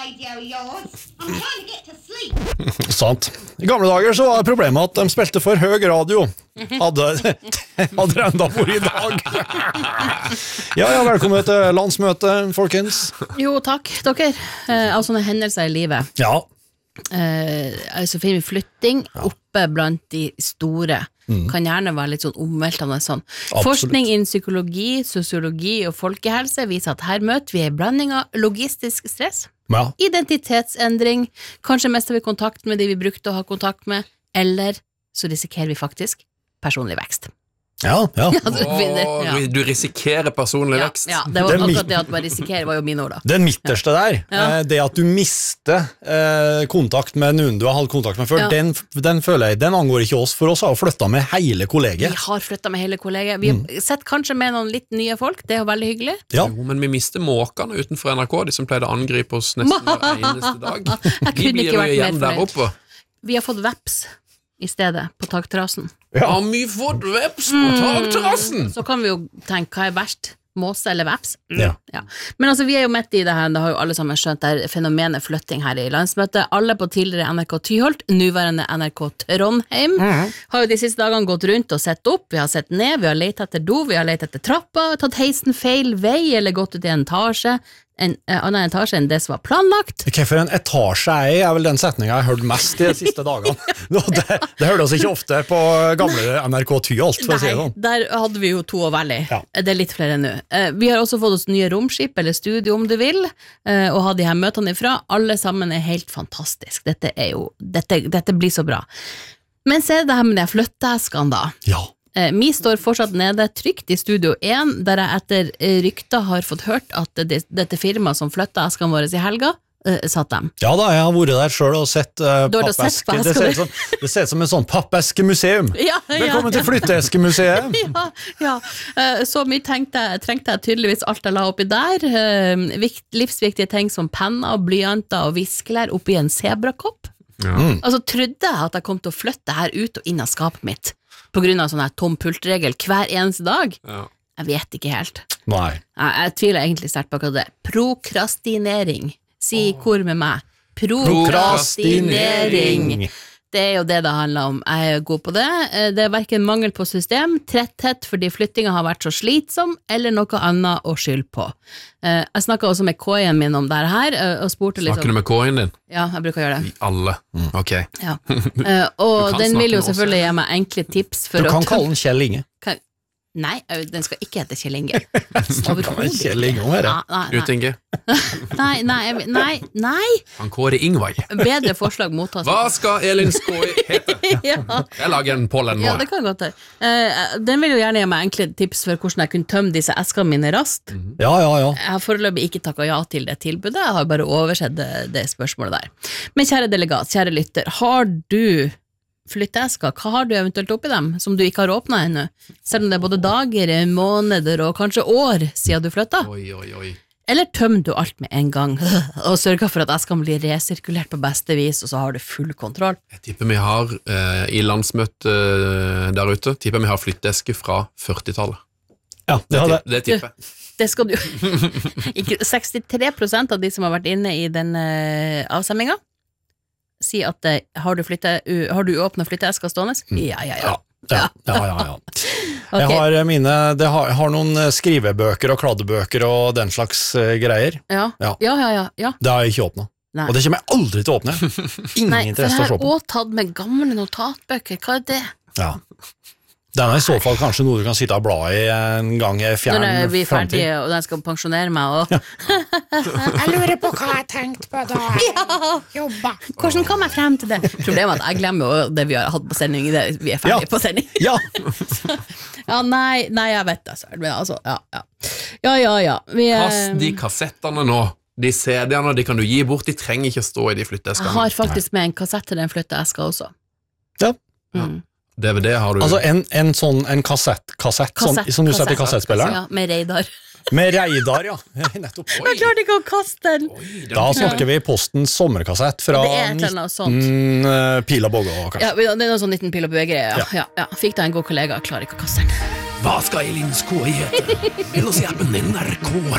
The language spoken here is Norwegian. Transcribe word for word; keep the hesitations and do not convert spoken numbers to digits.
radio yours. I'm trying to get to sleep. Sant. I gamle dager så var problemet at de spilte for høy radio. Hadde, hadde det enda for I dag. Ja, ja, velkommen til landsmøte, folkens. Jo, takk, dere. Eh, av sånne hendelser I livet. Ja. Eh, altså finner vi flytting oppe blant de store. Mm. Kan gjerne være litt sånn omveltende sånn. Absolutt. Forskning innen psykologi, sosiologi og folkehelse viser at her møter vi en blanding av logistisk stress, ja. Identitetsendring, kanskje mister vi kontakt med de vi brukte å ha kontakt med, eller så risikerer vi faktisk personlig vekst. Ja, ja. ja, du, Åh, ja. du risikerer personlig ja, vekst. Ja, det var akkurat det at man risikerer var jo mine ord da. Den midterste der, ja. det at du mister eh, kontakt med noen du har hatt kontakt med før, ja. den, den føler jeg, den angår ikke oss, for oss har flyttet med hele kollegiet. Vi har flyttet med hele kollegiet. Vi har mm. sett kanskje med noen litt nye folk, det er jo veldig hyggelig. Ja. Jo, men vi mister måkene utenfor N R K, de som pleide å angripe oss nesten hver eneste dag. Vi blir jo igjen der oppe. Vi har fått veps I stedet på takterrassen. Ja, har vi fått veps på takterrassen? Mm. Så kan vi jo tenke, hva er verst? Måse eller veps? Mm. Ja. Ja. Men altså, vi er jo midt I det her, det har jo alle sammen skjønt, det er fenomenet flytting her I landsmøtet. Alle på tidligere N R K Tyholt, nuvarende N R K Trondheim, mm. har jo de siste dagene gått rundt og sett opp, vi har sett ned, vi har lett etter do, vi har lett etter trappa, tatt heisen feil vei, eller gått ut I en etasje, en uh, annen etasje enn det som var planlagt. Hvorfor en etasje er, er vel den setningen jeg har hørt mest de siste dagene. det, det hørte oss ikke ofte på gamle N R K Tyholt, for Nei, å si det sånn. Der hadde vi jo to å velge I. Ja. Det er litt flere nå. Uh, vi har også fått oss nye romskip, eller studio om du vil, uh, og ha de her møtene ifra. Alle sammen er helt fantastisk. Dette er jo, dette, dette blir så bra. Men så er det det her med de flytteeskene da. Ja. Mi står fortsatt nede trygt I studio én, der jeg etter rykter har fått hørt at det, dette firmaet som flyttet eskene våre I helga, uh, satt dem. Ja da, jeg har vært der selv og sett uh, pappeske. Det ser, som, det ser ut som en sånn pappeskemuseum. Ja, ja, Velkommen ja. til flytteeskemuseet. ja, ja. Uh, så mye tenkte jeg, trengte jeg tydeligvis alt jeg la oppi der. Uh, vikt, livsviktige ting som penner, blyanter og viskelær oppi en zebrakopp. Ja. Mm. Altså trodde jeg at jeg kom til å flytte her ut og inn av skapet mitt, på grunn av sånn her tom pultregel hver eneste dag. Ja. Jeg vet ikke helt. Nei. Jeg, jeg tviler egentlig sterkt på akkurat det. Prokrastinering. Si i kor med meg. Prokrastinering. Det er jo det det handler om. Jeg er god på det. Det er hverken mangel på system, tretthet fordi flyttinga har vært så slitsom, eller noe annet å skylde på. Jeg snakket også med K-en min om det her, og spurte litt Snakker du med K-en din? Ja, jeg bruker å gjøre det. Alle? Mm. Ok. Ja. Og den vil jo selvfølgelig gi meg enkle tips for å... Du kan å kalle den Kjell Inge. Kan... Nei, den skal ikke hete Kjell Inge. Snakker med Kjell Inge om det. Ut, Inge. Nei, nei, nei, nei. Han Kåre Ingvei. Bedre forslag mottas. Hva skal Elin Skåi hete? Ja. Jeg lager en pollen nå. Ja, det kan godt være. Uh, den vil jo gjerne gi meg enkle tips for hvordan jeg kunne tømme disse eskene mine raskt. Mm-hmm. Ja, ja, ja. Jeg har foreløpig ikke takket ja til det tilbudet, jeg har bare oversett det, det spørsmålet der. Men kjære delegat, kjære lytter, har du flytteesker, hva har du eventuelt oppi dem som du ikke har åpnet ennå? Selv om det er både dager, måneder og kanskje år siden du flyttet? Oi, oi, oi. Eller tømmer du alt med en gang og sørger for at eskene blir resirkulert på beste vis, og så har du full kontroll? Jeg tipper vi har, eh, i landsmøtet eh, der ute, tipper vi har flytteeske fra førtitallet. Ja, det har det. Det tipper jeg. Det skal du ikke, sekstitre prosent av de som har vært inne i den uh, avstemminga si at uh, har du, flytte, uh, har du åpnet flytteesker stående? Ja, ja, ja. Ja, ja, ja, ja. Okay. Jeg har mine, det har, har noen skrivebøker og kladdebøker og den slags uh, greier. Ja. Ja. Ja, ja, ja, ja. Det har jeg ikke åpnet. Nei. Og det kommer jeg aldri til å åpne. Ingen Nei, interesse for å se jeg har på. også tatt med gamle notatbøker, hva er det? Ja. Den er i så fall kanskje noe du kan sitte og bla i en gang i fjern Når jeg blir ferdig fremtid. og jeg skal pensjonere meg og... Jeg lurer på hva jeg tenkte på da jeg Ja. jobba. Hvordan kom jeg frem til det? Problemet er at jeg glemmer jo det vi har hatt på sending, det vi er ferdige Ja. på sending. Ja, Ja, nei, nei, jeg vet det, men altså, ja, ja. Ja, ja, ja. Vi, eh, Pass de kassettene nå. De C D-ene, de kan du gi bort, de trenger ikke å stå i de jeg flytteeskene. har faktisk med en kassett til den flytteeska også. ja. Mm. D V D har du. Altså en, en sånn en kassett, kassett, sånn, Kassett, som du setter i kassett. kassettspilleren. Ja, med Reidar. Med Reidar, ja. Nettopp. Jeg klarte ikke å kaste den. Da snakker vi postens sommerkassett fra Det er et eller annet sånt. nitten uh, Pil og Bogge, kanskje. Ja, det er noe sånn nitten pil og bue-greier. Ja. Ja. Ja, ja. Fikk da en god kollega, klarer ikke å kaste den. Hva skal Elin Skåi hete? Eller se appen N R K